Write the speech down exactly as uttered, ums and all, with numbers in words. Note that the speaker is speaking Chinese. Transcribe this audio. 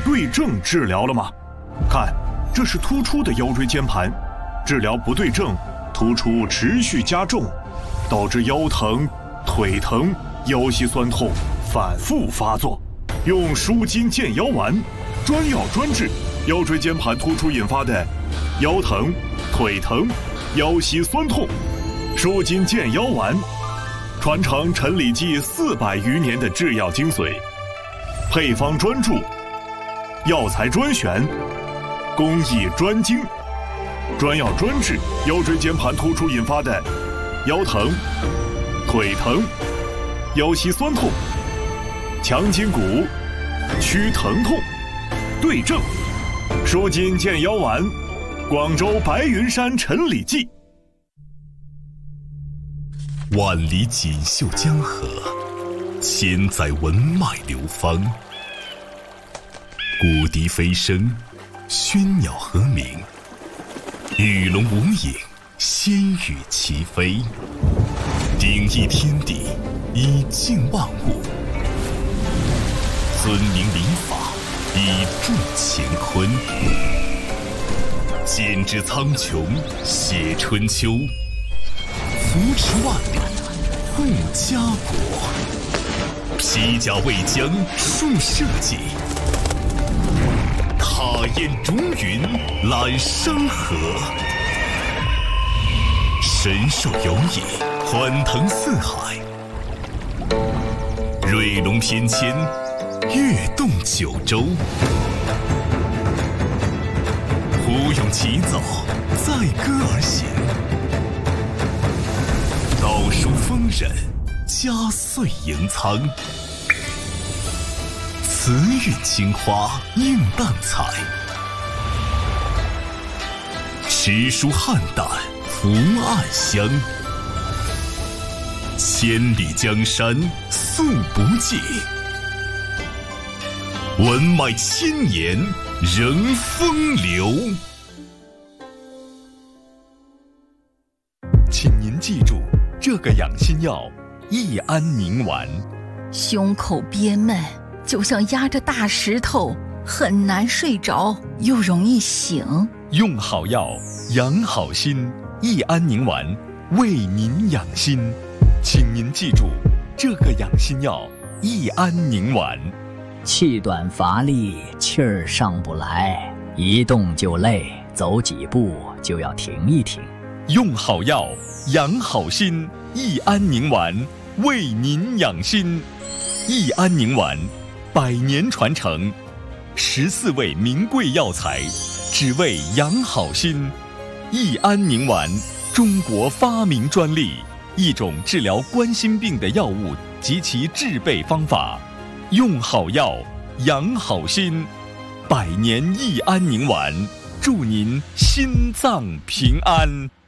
对症治疗了吗？看，这是突出的腰椎间盘，治疗不对症，突出持续加重，导致腰疼、腿疼、腰膝酸痛反复发作。用舒筋健腰丸，专药专治腰椎间盘突出引发的腰疼、腿疼、腰膝酸痛。舒筋健腰丸，传承陈李济四百余年的制药精髓，配方专注，药材专选，工艺专精，专药专治腰椎间盘突出引发的腰疼、腿疼、腰膝酸痛，强筋骨，祛疼痛，对症。舒筋健腰丸，广州白云山陈李济。 万里锦绣江河，千载文脉流芳。古笛飞声，喧鸟和鸣，与龙无影，仙羽齐飞。鼎益天地，以静万物；尊明礼法，以助乾坤。剪纸苍穹，写春秋。扶持万里，护家国。披甲为将，树社稷。踏烟逐云，揽山河。神兽游弋，欢腾四海。瑞龙翩跹，跃动九州。胡咏起早，载歌而行。道书丰稔，佳岁迎苍。慈韵青花映淡彩，诗书汉胆福暗香。千里江山诉不尽，文脉千年仍风流。 请您记住这个养心药益安宁丸。 胸口憋闷，就像压着大石头，很难睡着，又容易醒。 用好药，养好心，益安宁丸为您养心。请您记住这个养心药益安宁丸。 气短乏力，气儿上不来，一动就累，走几步就要停一停。 用好药，养好心，益安宁丸为您养心。益安宁丸，百年传承，十四味名贵药材，只为养好心。益安宁丸，中国发明专利，一种治疗冠心病的药物及其制备方法。用好药，养好心，百年益安宁丸，祝您心脏平安。